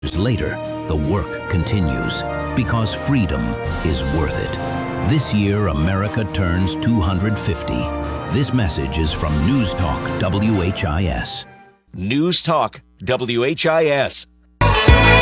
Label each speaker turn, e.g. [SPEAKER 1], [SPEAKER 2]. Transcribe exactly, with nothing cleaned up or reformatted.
[SPEAKER 1] Later, the work continues because freedom is worth it. This year, America turns two hundred fifty. This message is from News Talk W H I S.
[SPEAKER 2] News Talk W H I S.